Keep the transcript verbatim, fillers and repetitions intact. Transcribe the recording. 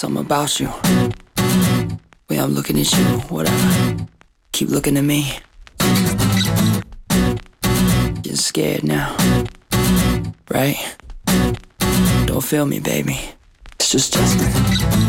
something about you. Way I'm looking at you, whatever. Keep looking at me. You're scared now, right? Don't feel me, baby. It's just Justin.